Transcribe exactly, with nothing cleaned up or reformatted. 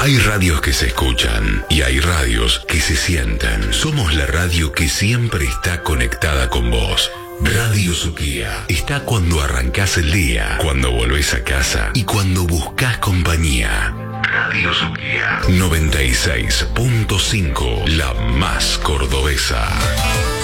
Hay radios que se escuchan y hay radios que se sienten. Somos la radio que siempre está conectada con vos. Radio Suquía está cuando arrancás el día, cuando volvés a casa y cuando buscas compañía. Radio Suquía noventa y seis punto cinco, la más cordobesa.